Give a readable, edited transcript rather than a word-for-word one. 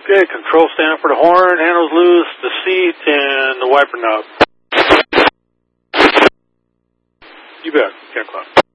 Okay, control stand for the horn, handles loose, the seat, and the wiper knob. You bet, 10 o'clock.